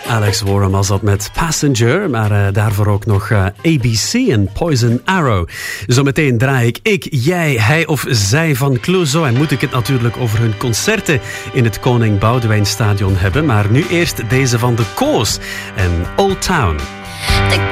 Alex Warren was dat met Passenger, maar daarvoor ook nog ABC en Poison Arrow. Zometeen draai ik, jij, hij of zij van Clouseau. En moet ik het natuurlijk over hun concerten in het Koning Boudewijn Stadion hebben. Maar nu eerst deze van de Koos en Old Town.